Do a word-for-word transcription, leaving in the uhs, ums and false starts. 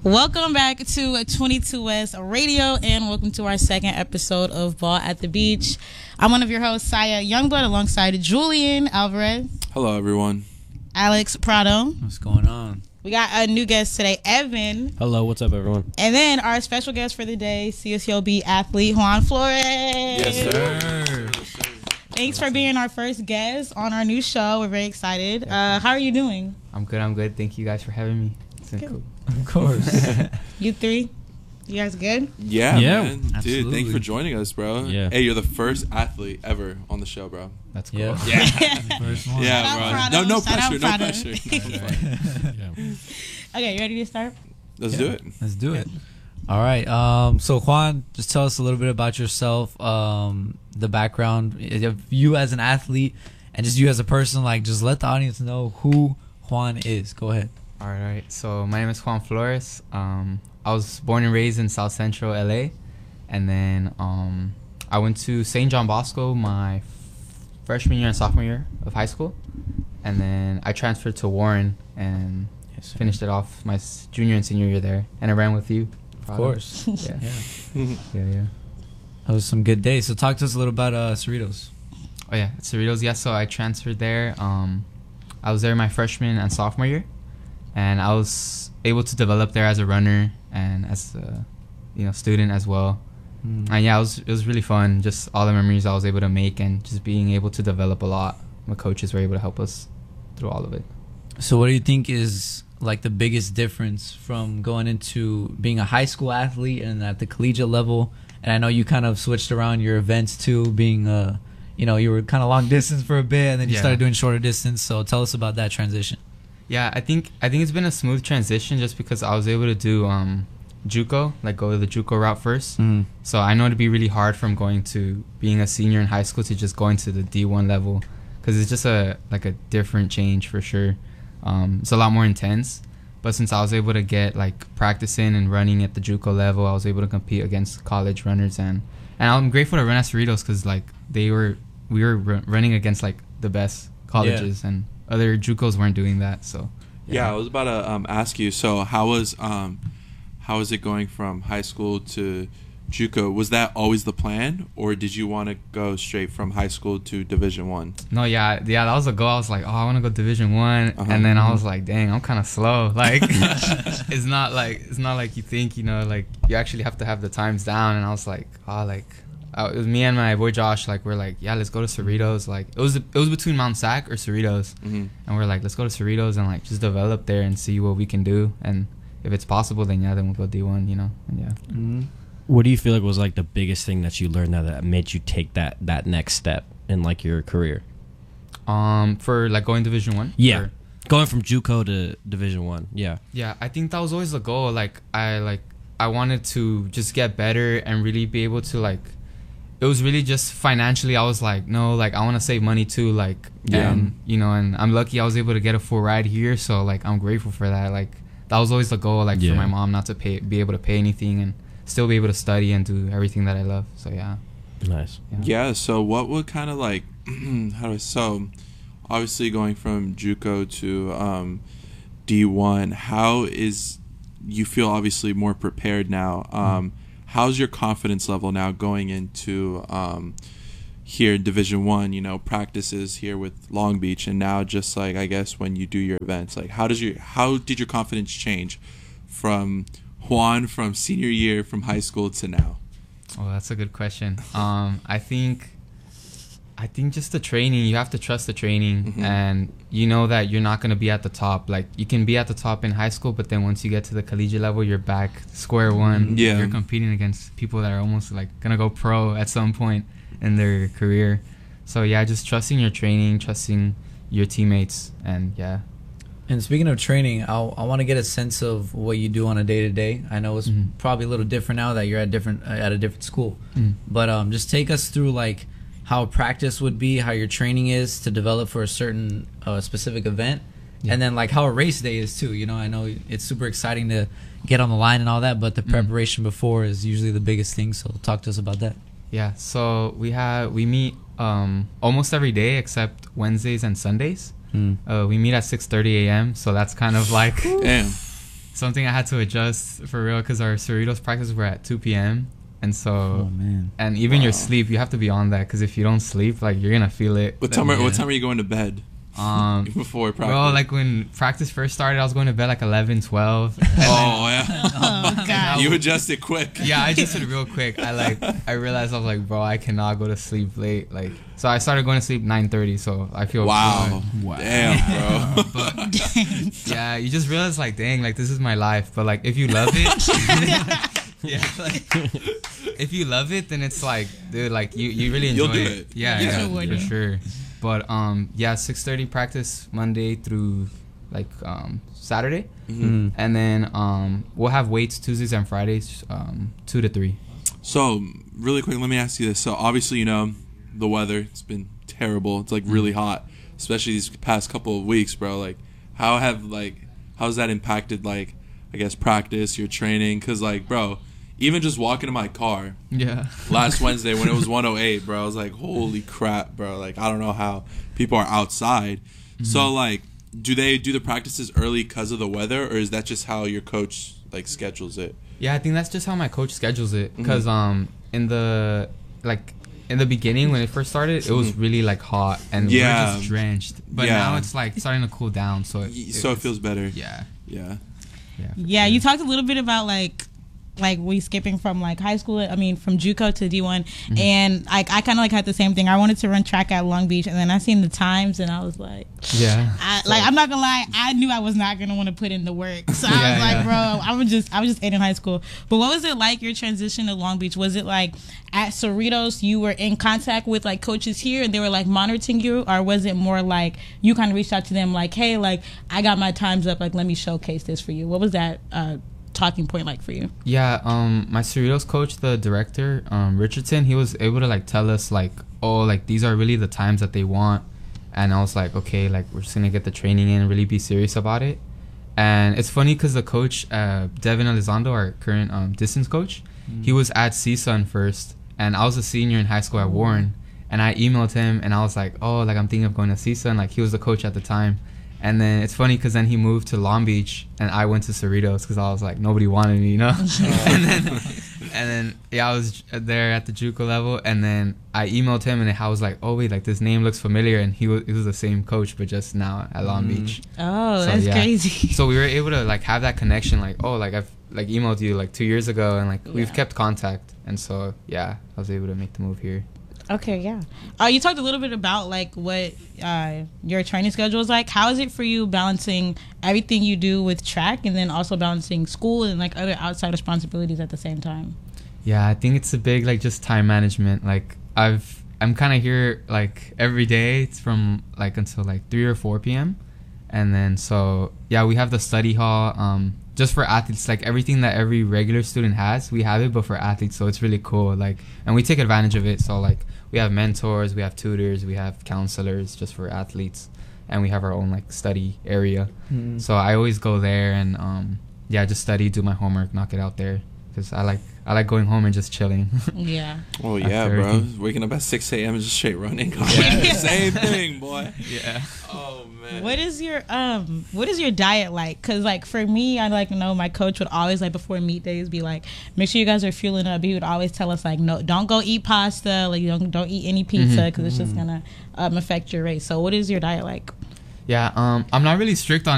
Welcome back to twenty-two West Radio, and welcome to our second episode of Ball at the Beach. I'm one of your hosts, Saya Youngblood, alongside Julian Alvarez. Hello, everyone. Alex Prado. What's going on? We got a new guest today, Evan. Hello, what's up, everyone? And then our special guest for the day, C S U L B athlete Juan Flores. Yes, sir. Thanks for being our first guest on our new show. We're very excited. Uh, how are you doing? I'm good. I'm good. Thank you guys for having me. It's been cool. Of course. You three? You guys good? Yeah, Yeah, man. Dude, absolutely. thank you for joining us, bro. Yeah. Hey, you're the first athlete ever on the show, bro. That's cool. Yeah. Yeah. First one. Yeah, Shout out bro. Prado. No, no Shout out pressure. No Prado. pressure. Yeah. Okay, you ready to start? Let's Yeah. do it. Let's do it. All right. Um, so Juan, just tell us a little bit about yourself, um, the background of you as an athlete, and just you as a person. Like, just let the audience know who Juan is. Go ahead. All right. All right. So my name is Juan Flores. Um, I was born and raised in South Central L A, and then um, I went to Saint John Bosco my f- freshman year and sophomore year of high school, and then I transferred to Warren and Yes, finished it off my s- junior and senior year there, and I ran with you. Of course. Yeah. Yeah. Yeah. Yeah. That was some good days. So talk to us a little about uh, Cerritos. Oh yeah, Cerritos. Yeah, so I transferred there. Um, I was there my freshman and sophomore year, and I was able to develop there as a runner and as a, you know, student as well. Mm. And yeah, it was it was really fun. Just all the memories I was able to make, and just being able to develop a lot. My coaches were able to help us through all of it. So what do you think is like the biggest difference from going into being a high school athlete and at the collegiate level? And I know you kind of switched around your events too, being uh you know, you were kind of long distance for a bit and then you Yeah. started doing shorter distance. So tell us about that transition. Yeah, I think I think it's been a smooth transition just because I was able to do um, JUCO, like go the JUCO route first. Mm. So I know it'd be really hard from going to being a senior in high school to just going to the D one level, because it's just a like a different change for sure. Um, it's a lot more intense. But since I was able to get like practicing and running at the JUCO level, I was able to compete against college runners, and and I'm grateful to run at Cerritos because like they were we were r- running against like the best colleges, and other JUCOs weren't doing that. So Yeah, I was about to um, ask you. So, how was um, how was it going from high school to JUCO? Was that always the plan, or did you want to go straight from high school to Division One? No, yeah, yeah, that was a goal. I was like, oh, I want to go Division One, Uh-huh. and then I was like, dang, I'm kind of slow. Like, it's not like it's not like you think, you know, like you actually have to have the times down. And I was like, oh, like uh, it was me and my boy Josh. Like, we're like, yeah, let's go to Cerritos. Like, it was it was between Mount Sac or Cerritos, Mm-hmm. and we're like, let's go to Cerritos and like just develop there and see what we can do. And if it's possible, then yeah, then we'll go D one, you know. And yeah. Mm. What do you feel like was like the biggest thing that you learned now that made you take that that next step in like your career? Um, for like going Division One. Yeah. Or- Going from JUCO to Division One. Yeah. Yeah, I think that was always the goal. Like I like I wanted to just get better and really be able to like. It was really just financially. I was like, no, like I want to save money too. Like, Yeah. and you know, and I'm lucky I was able to get a full ride here. So like, I'm grateful for that. Like, that was always the goal. Like Yeah. for my mom not to pay, be able to pay anything, and still be able to study and do everything that I love. So yeah. Nice. Yeah. So, what would kind of like how do I so? Obviously, going from JUCO to um, D one, how is you feel obviously more prepared now? Um, how's your confidence level now going into um, here in Division One? You know, practices here with Long Beach, and now just like I guess when you do your events, like how does your how did your confidence change from Juan from senior year from high school to now? Oh, that's a good question. Um, I think, I think just the training. You have to trust the training, Mhm. and you know that you're not gonna be at the top. Like you can be at the top in high school, but then once you get to the collegiate level, you're back square one. Yeah. You're competing against people that are almost like gonna go pro at some point in their career. So yeah, just trusting your training, trusting your teammates, and yeah. And speaking of training, I'll, I want to get a sense of what you do on a day to day. I know it's Mhm. probably a little different now that you're at different uh, at a different school, Mm. but um, just take us through like how practice would be, how your training is to develop for a certain uh, specific event, Yeah. and then like how a race day is too. You know, I know it's super exciting to get on the line and all that, but the Mm. preparation before is usually the biggest thing. So talk to us about that. Yeah, so we have we meet um, almost every day except Wednesdays and Sundays. Mm. Uh, we meet at six thirty a.m. So that's kind of like Damn. something I had to adjust for real because our Cerritos practice were at two p.m. And so, Oh man. and even Wow. your sleep, you have to be on that because if you don't sleep, like you're gonna feel it. What time? Are, Yeah. What time are you going to bed? Um, Before practice. Bro, like when practice first started, I was going to bed like eleven, twelve. oh yeah. Oh God. You adjusted quick. Yeah, I just did real quick. I like I realized I was like, bro, I cannot go to sleep late. Like, so I started going to sleep nine thirty. So I feel Wow. good. Wow. Damn, bro. But yeah, you just realize like, dang, like this is my life. But like, if you love it, yeah, like if you love it, then it's like, dude, like you you really enjoy You'll do it. it. Yeah, You yeah, sure would, for yeah. sure. But um, yeah, six thirty practice Monday through like um Saturday. Mm. And then um, we'll have weights Tuesdays and Fridays, um, two to three. So, really quick, let me ask you this. So, obviously, you know, the weather, it's been terrible. It's, like, really hot, especially these past couple of weeks, bro. Like, how have, like, how's that impacted, like, I guess, practice, your training? Because, like, bro, even just walking to my car Yeah. last Wednesday when it was one oh eight, bro, I was like, holy crap, bro. Like, I don't know how people are outside. So, like, do they do the practices early because of the weather, or is that just how your coach, like, schedules it? Yeah, I think that's just how my coach schedules it. Mm-hmm. Because um, in the like in the beginning when it first started, it was really like hot and we Yeah. we're just drenched. But Yeah. now it's like starting to cool down, so it, Y- So it feels better. yeah, Yeah. yeah. for Yeah, sure. you talked a little bit about like like we skipping from like high school, I mean from JUCO to D one, Mm-hmm. and like I kind of like had the same thing. I wanted to run track at Long Beach, and then I seen the times and I was like, Yeah. I, like I'm not gonna lie, I knew I was not gonna want to put in the work. So I Yeah, was like, yeah. bro, I was just I was just eight in high school. But what was it like your transition to Long Beach? Was it like at Cerritos you were in contact with like coaches here and they were like monitoring you, or was it more like you kind of reached out to them like, hey, like I got my times up, like let me showcase this for you? What was that uh, talking point like for you? Yeah, um, my Cerritos coach, the director, um, Richardson, he was able to like tell us like, oh, like these are really the times that they want, and I was like, okay, like we're just gonna get the training in, really be serious about it. And it's funny because the coach, uh, Devin Elizondo, our current um, distance coach, he was at C S U N first, and I was a senior in high school at Warren, and I emailed him and I was like, oh, like I'm thinking of going to C S U N, like he was the coach at the time. And then it's funny because then he moved to Long Beach and I went to Cerritos because I was like, nobody wanted me, you know? and then, and then, yeah, I was there at the JUCO level. And then I emailed him and I was like, oh, wait, like this name looks familiar. And he was, he was the same coach, but just now at Long Beach. Oh, So, that's yeah. crazy. So we were able to like have that connection. Like, oh, like I've like emailed you like two years ago and like we've Yeah. kept contact. And so, yeah, I was able to make the move here. Okay, yeah. Uh, you talked a little bit about like what uh, your training schedule is like. How is it for you balancing everything you do with track and then also balancing school and like other outside responsibilities at the same time? Yeah, I think it's a big like just time management. Like I've I'm kind of here like every day. It's from like until like three or four p.m. And then so yeah, we have the study hall um just for athletes, like everything that every regular student has, we have it, but for athletes. So it's really cool. Like, and we take advantage of it. So like we have mentors, we have tutors, we have counselors just for athletes, and we have our own like study area. Mm. So I always go there and um yeah, just study, do my homework, knock it out there. Because I like I like going home and just chilling. Yeah. Oh yeah, After bro. everything. Waking up at six a.m. is just straight running. Yeah. Same thing, boy. Yeah. Oh man. What is your um what is your diet like? Cause like for me, I like know my coach would always like before meet days be like, make sure you guys are fueling up. He would always tell us like, no, don't go eat pasta, like don't don't eat any pizza because it's just gonna um, affect your race. So what is your diet like? Yeah, um I'm not really strict on